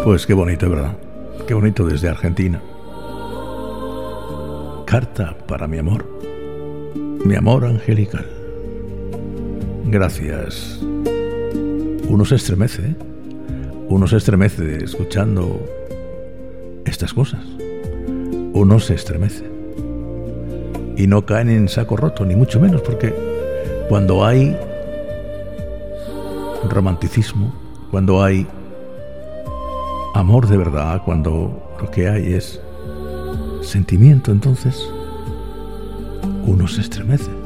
Pues qué bonito, ¿verdad? Qué bonito desde Argentina. Carta para mi amor angelical. Gracias. Uno se estremece, ¿eh? Uno se estremece escuchando estas cosas. Uno se estremece. Y no caen en saco roto, ni mucho menos, porque cuando hay romanticismo, cuando hay amor de verdad, cuando lo que hay es sentimiento, entonces uno se estremece.